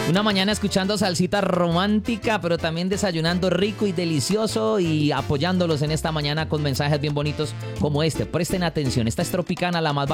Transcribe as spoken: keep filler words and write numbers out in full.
Una mañana escuchando salsita romántica, pero también desayunando rico y delicioso y apoyándolos en esta mañana con mensajes bien bonitos como este. Presten atención, esta es Tropicana, la más